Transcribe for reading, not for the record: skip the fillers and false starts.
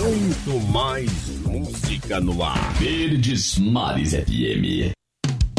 Muito mais música no ar. Verdes Mares FM.